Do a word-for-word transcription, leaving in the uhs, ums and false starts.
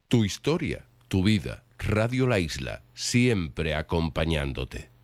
Tu historia, tu vida. Radio La Isla, siempre acompañándote.